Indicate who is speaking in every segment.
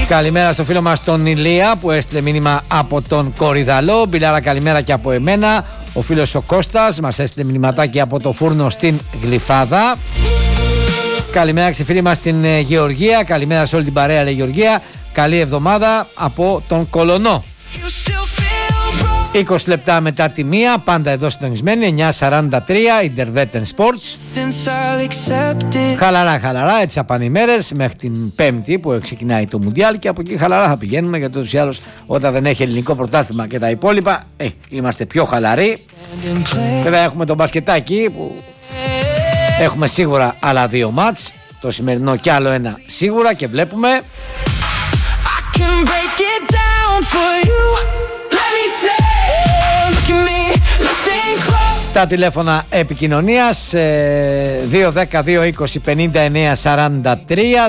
Speaker 1: Καλημέρα στο φίλο μας τον Ηλία που έστειλε μήνυμα από τον Κορυδαλό. Μπιλάρα, καλημέρα και από εμένα. Ο φίλος ο Κώστας μας έστειλε μηνυματάκι από το φούρνο στην Γλυφάδα. Καλημέρα και φίλοι μας στην Γεωργία. Καλημέρα σε όλη την παρέα, λέει Γεωργία. Καλή εβδομάδα από τον Κολονό. 20 λεπτά μετά τη μία, πάντα εδώ συντονισμένοι, 9:43, Intervetten Sports. Χαλαρά, έτσι απάνε οι μέρες, μέχρι την Πέμπτη που ξεκινάει το Μουντιάλ και από εκεί χαλαρά θα πηγαίνουμε, γιατί ούτως ή άλλως όταν δεν έχει ελληνικό πρωτάθλημα και τα υπόλοιπα, είμαστε πιο χαλαροί. Βέβαια έχουμε τον μπασκετάκι που έχουμε σίγουρα άλλα 2 μάτς, το σημερινό κι άλλο ένα σίγουρα και βλέπουμε. Τα τηλέφωνα επικοινωνίας 210-220-59-43,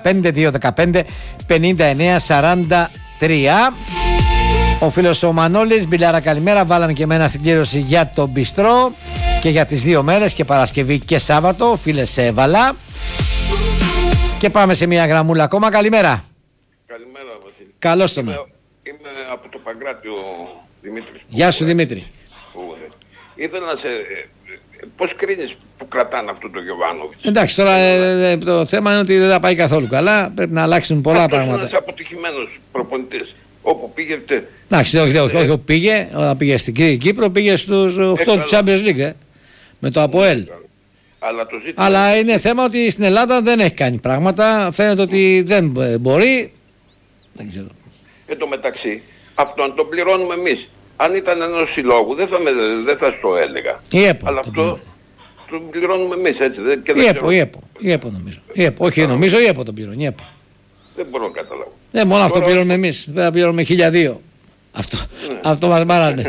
Speaker 1: 215-215-59-43. Ο φίλος ο Μανώλης, Μπιλάρα καλημέρα, βάλαμε και εμένα στην κλήρωση για το μπιστρό και για τις 2 μέρες και Παρασκευή και Σάββατο, φίλες σε έβαλα. Και πάμε σε μια γραμμούλα ακόμα, καλημέρα.
Speaker 2: Καλημέρα Βασίλη.
Speaker 1: Καλώς το
Speaker 2: είμαι από το Παγκράτιο, Δημήτρης.
Speaker 1: Γεια σου Δημήτρη.
Speaker 2: Ήθελα να σε... Πώς κρίνεις που κρατάνε αυτό το Γιωβάνοβιτς?
Speaker 1: Εντάξει, τώρα το θέμα είναι ότι δεν θα πάει καθόλου καλά. Πρέπει να αλλάξουν πολλά πράγματα.
Speaker 2: Είναι ένας αποτυχημένος προπονητής. Όπου πήγε...
Speaker 1: Εντάξει, όχι πήγε. Όταν πήγε στην Κύπρο πήγε στους 8 του Champions League με το ΑΠΟΕΛ. Αλλά είναι θέμα ότι στην Ελλάδα δεν έχει κάνει πράγματα. Φαίνεται ότι δεν μπορεί. Δεν ξέρω.
Speaker 2: Εν τω μεταξύ, αυτόν τον πληρώνουμε εμείς. Αν ήταν ενός συλλόγου δεν θα σου το έλεγα. Αλλά αυτό το πληρώνουμε εμείς, έτσι.
Speaker 1: Η ΕΠΟ νομίζω. Όχι νομίζω, η ΕΠΟ το πληρώνει.
Speaker 2: Δεν μπορώ να καταλάβω.
Speaker 1: Μόνο αυτό πληρώνουμε εμείς. Δεν θα πληρώνουμε 1.200. Αυτό μας μάρανε.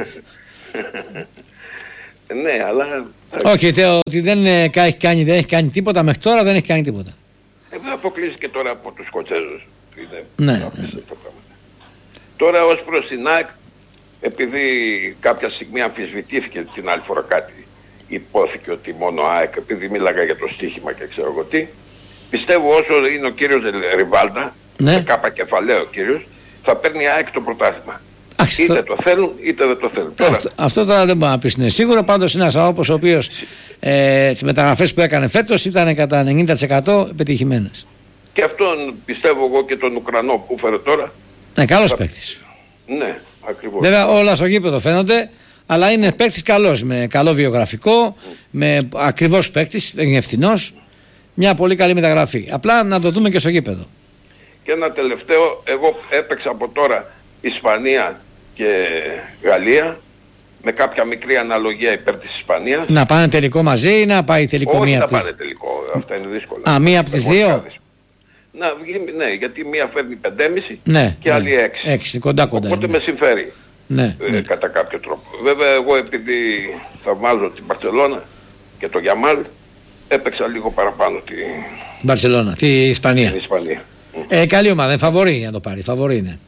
Speaker 2: Ναι, αλλά...
Speaker 1: Όχι, ότι δεν έχει κάνει τίποτα μέχρι τώρα, δεν έχει κάνει τίποτα.
Speaker 2: Δεν αποκλείσει και τώρα από τους Σκοτσέζους.
Speaker 1: Ναι.
Speaker 2: Τώρα ως προς την ΑΕΚ, επειδή κάποια στιγμή αμφισβητήθηκε την άλλη φορά κάτι, υπόθηκε ότι μόνο ΑΕΚ, επειδή μίλαγα για το στοίχημα και ξέρω εγώ τι, πιστεύω όσο είναι ο κύριος Ριβάλτα, με κάπα κεφαλαίο ο κύριος, θα παίρνει ΑΕΚ το πρωτάθλημα. Είτε το θέλουν είτε δεν το θέλουν.
Speaker 1: Αυτό τώρα δεν μπορεί να πεις είναι σίγουρο. Πάντως είναι ένας άνθρωπος ο οποίος τις μεταγραφές που έκανε φέτος ήταν κατά 90% επιτυχημένες.
Speaker 2: Και αυτόν πιστεύω εγώ και τον Ουκρανό που φέρε τώρα.
Speaker 1: Ναι, καλός παίκτης.
Speaker 2: Ναι, ακριβώς.
Speaker 1: Βέβαια όλα στο γήπεδο φαίνονται, αλλά είναι παίκτης καλός, με καλό βιογραφικό, με ακριβώς παίκτης, είναι ευθυνός, μια πολύ καλή μεταγραφή. Απλά να το δούμε και στο γήπεδο.
Speaker 2: Και ένα τελευταίο, εγώ έπαιξα από τώρα Ισπανία και Γαλλία, με κάποια μικρή αναλογία υπέρ της Ισπανίας.
Speaker 1: Να πάνε τελικό μαζί ή να πάει τελικό?
Speaker 2: Όχι,
Speaker 1: μία
Speaker 2: να
Speaker 1: από τις...
Speaker 2: πάνε τελικό, αυτά είναι δύσκολα.
Speaker 1: Μία από τις δύο?
Speaker 2: Ναι, γιατί μία φέρνει 5,5 και άλλη 6.
Speaker 1: Κοντά.
Speaker 2: Οπότε με συμφέρει.
Speaker 1: Ναι.
Speaker 2: Κατά κάποιο τρόπο. Βέβαια εγώ επειδή θαυμάζω την Μπαρσελόνα και το Γιαμάλ, έπαιξα λίγο παραπάνω την
Speaker 1: Μπαρσελόνα, τη Ισπανία.
Speaker 2: Την Ισπανία.
Speaker 1: Καλή ομάδα, είναι φαβορί να το πάρει, φαβορί είναι.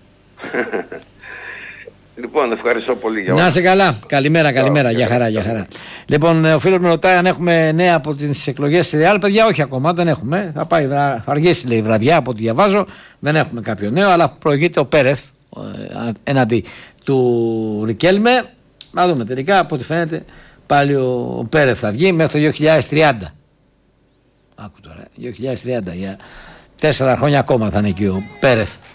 Speaker 2: Λοιπόν, ευχαριστώ πολύ για όλα.
Speaker 1: Να είσαι καλά. Καλημέρα. Για χαρά. Λοιπόν, ο φίλος με ρωτάει αν έχουμε νέα από τις εκλογές στη Ρεάλ. Παιδιά, όχι ακόμα, δεν έχουμε. Θα αργήσει, λέει, η βραδιά από ό,τι διαβάζω. Δεν έχουμε κάποιο νέο, αλλά προηγείται ο Πέρεθ έναντι του Ρικέλμε. Να δούμε τελικά, από ό,τι φαίνεται, πάλι ο Πέρεθ θα βγει μέχρι το 2030. Άκου τώρα, 2030. Για 4 χρόνια ακόμα θα είναι εκεί ο Πέρεθ.